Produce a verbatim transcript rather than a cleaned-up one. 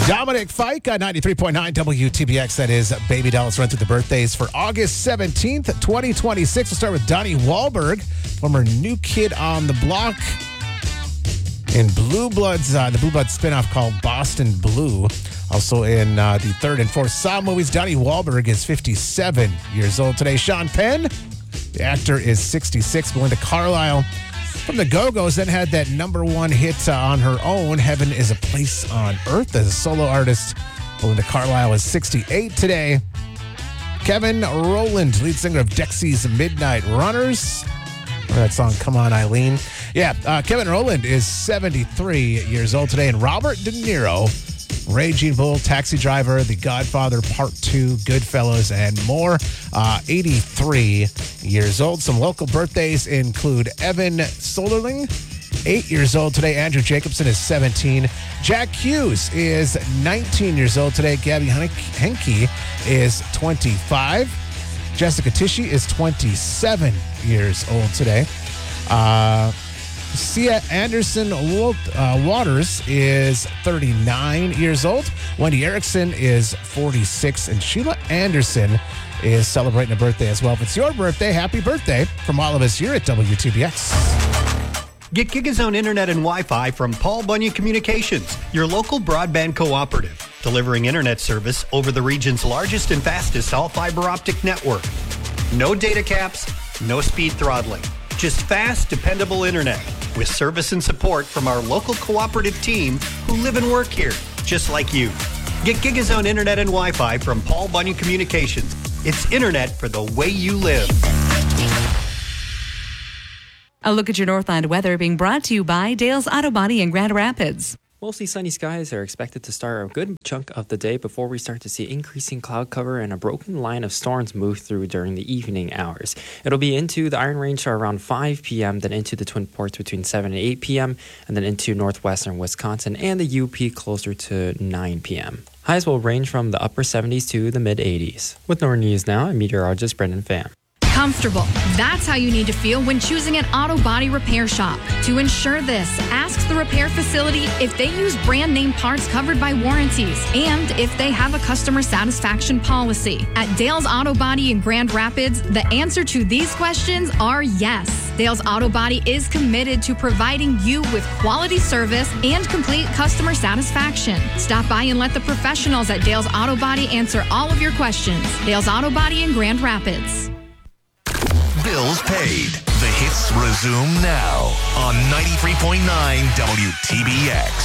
Dominic Fike on ninety-three point nine W T B X. That is Baby Doll. Let's run through the birthdays for August seventeenth, twenty twenty-six. We'll start with Donnie Wahlberg, former New Kid on the Block. In Blue Bloods, uh, the Blue Bloods spinoff called Boston Blue. Also in uh, the third and fourth Saw movies, Donnie Wahlberg is fifty-seven years old today. Sean Penn, the actor, is sixty-six. Belinda Carlisle from the Go-Go's then had that number one hit uh, on her own, Heaven is a Place on Earth. As a solo artist, Belinda Carlisle is sixty-eight today. Kevin Rowland, lead singer of Dexy's Midnight Runners. Remember that song, Come On Eileen? Yeah, uh, Kevin Rowland is seventy-three years old today. And Robert De Niro, Raging Bull, Taxi Driver, The Godfather Part two, Goodfellas, and more, uh, eighty-three years old. Some local birthdays include Evan Soderling, eight years old today. Andrew Jacobson is seventeen. Jack Hughes is nineteen years old today. Gabby Henke is twenty-five. Jessica Tishy is twenty-seven years old today. Uh, Sia Anderson uh, Waters is thirty-nine years old. Wendy Erickson is forty-six. And Sheila Anderson is celebrating a birthday as well. If it's your birthday, happy birthday from all of us here at W T B X. Get GigaZone Internet and Wi-Fi from Paul Bunyan Communications, your local broadband cooperative, delivering internet service over the region's largest and fastest all-fiber optic network. No data caps, no speed throttling, just fast, dependable internet with service and support from our local cooperative team who live and work here, just like you. Get GigaZone Internet and Wi-Fi from Paul Bunyan Communications. It's internet for the way you live. A look at your Northland weather being brought to you by Dale's Auto Body in Grand Rapids. Mostly sunny skies are expected to start a good chunk of the day before we start to see increasing cloud cover and a broken line of storms move through during the evening hours. It'll be into the Iron Range around five p.m., then into the Twin Ports between seven and eight p.m., and then into northwestern Wisconsin and the U P closer to nine p.m. Highs will range from the upper seventies to the mid-eighties. With Northern News now, I'm meteorologist Brendan Pham. Comfortable. That's how you need to feel when choosing an auto body repair shop. To ensure this, ask the repair facility if they use brand name parts covered by warranties and if they have a customer satisfaction policy. At Dale's Auto Body in Grand Rapids, the answer to these questions are yes. Dale's Auto Body is committed to providing you with quality service and complete customer satisfaction. Stop by and let the professionals at Dale's Auto Body answer all of your questions. Dale's Auto Body in Grand Rapids. Bills paid. The hits resume now on ninety-three point nine W T B X.